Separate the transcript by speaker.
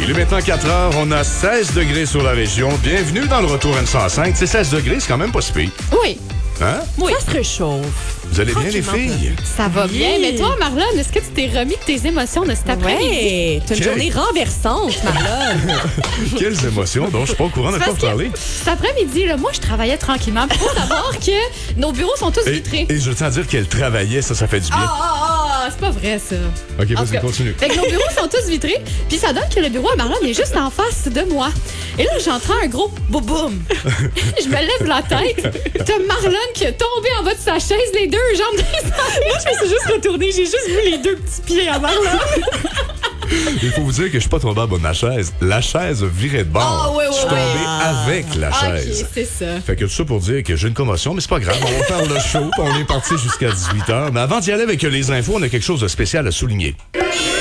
Speaker 1: Il est maintenant 4 heures, on a 16 degrés sur la région. Bienvenue dans le retour N105. C'est 16 degrés, c'est quand même pas si pire.
Speaker 2: Oui.
Speaker 1: Hein?
Speaker 2: Oui.
Speaker 3: Ça se réchauffe.
Speaker 1: Vous allez bien, les filles?
Speaker 2: Ça va bien. Mais toi, Marlon, est-ce que tu t'es remis de tes émotions de cet après-midi?
Speaker 3: Ouais, t'as une
Speaker 1: Quel-
Speaker 3: journée renversante, Marlon.
Speaker 1: Quelles émotions, donc je suis pas au courant de quoi
Speaker 2: Parce
Speaker 1: vous parler.
Speaker 2: que cet après-midi, là, moi, je travaillais tranquillement. Il faut savoir que nos bureaux sont tous vitrés.
Speaker 1: Et je tiens à dire qu'elle travaillait, ça fait du bien.
Speaker 2: C'est pas vrai, ça.
Speaker 1: OK,
Speaker 2: En tout
Speaker 1: vas-y,
Speaker 2: cas,
Speaker 1: continue.
Speaker 2: Fait que nos bureaux sont tous vitrés, puis ça donne que le bureau à Marlon est juste en face de moi. Et là, j'entends un gros boum. Je me lève la tête. T'as Marlon qui est tombé en bas de sa chaise, les deux jambes des
Speaker 3: Moi, je me suis juste retournée. J'ai juste vu les deux petits pieds à Marlon.
Speaker 1: Il faut vous dire que je suis pas tombé en bas de ma chaise. La chaise virait de bord.
Speaker 2: Ah, oui, oui,
Speaker 1: je suis
Speaker 2: oui.
Speaker 1: tombé avec la chaise.
Speaker 2: OK, c'est ça.
Speaker 1: Fait que tout ça pour dire que j'ai une commotion, mais c'est pas grave. On va faire le show, puis on est parti jusqu'à 18h. Mais avant d'y aller avec les infos, on a quelque chose de spécial à souligner.